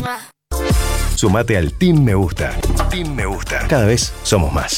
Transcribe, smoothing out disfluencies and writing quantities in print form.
Sumate al Team Me Gusta. Team Me Gusta. Cada vez somos más.